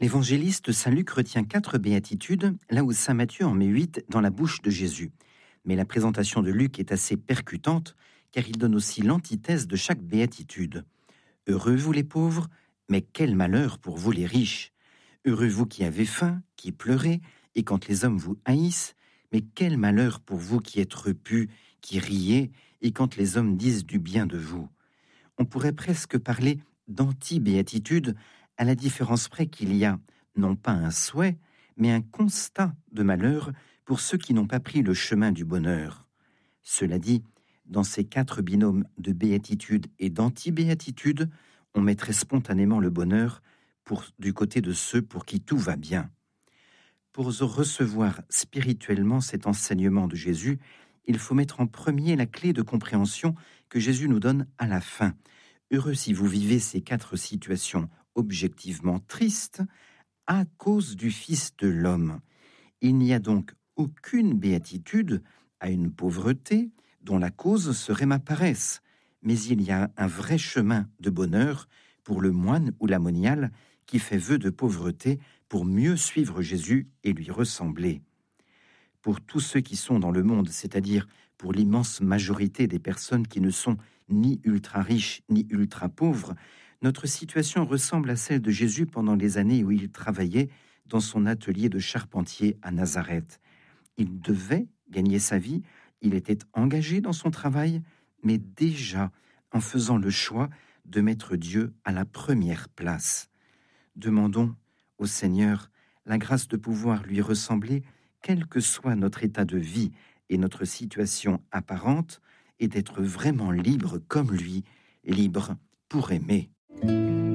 L'évangéliste Saint Luc retient 4 béatitudes, là où Saint Matthieu en met 8 dans la bouche de Jésus. Mais la présentation de Luc est assez percutante, car il donne aussi l'antithèse de chaque béatitude. Heureux vous les pauvres, mais quel malheur pour vous les riches. Heureux vous qui avez faim, qui pleurez, et quand les hommes vous haïssent, mais quel malheur pour vous qui êtes repus, qui riez, et quand les hommes disent du bien de vous. On pourrait presque parler d'anti-béatitude, à la différence près qu'il y a non pas un souhait, mais un constat de malheur pour ceux qui n'ont pas pris le chemin du bonheur. Cela dit, dans ces 4 binômes de béatitude et d'anti-béatitude, on mettrait spontanément le bonheur du côté de ceux pour qui tout va bien. Pour recevoir spirituellement cet enseignement de Jésus, il faut mettre en premier la clé de compréhension que Jésus nous donne à la fin. Heureux si vous vivez ces 4 situations objectivement tristes à cause du Fils de l'homme. Il n'y a donc aucune béatitude à une pauvreté dont la cause serait ma paresse, mais il y a un vrai chemin de bonheur pour le moine ou la moniale qui fait vœu de pauvreté pour mieux suivre Jésus et lui ressembler. Pour tous ceux qui sont dans le monde, c'est-à-dire pour l'immense majorité des personnes qui ne sont ni ultra riches ni ultra pauvres, notre situation ressemble à celle de Jésus pendant les années où il travaillait dans son atelier de charpentier à Nazareth. Il devait gagner sa vie, il était engagé dans son travail, mais déjà en faisant le choix de mettre Dieu à la première place. Demandons au Seigneur la grâce de pouvoir lui ressembler, quel que soit notre état de vie et notre situation apparente, et d'être vraiment libre comme lui, libre pour aimer.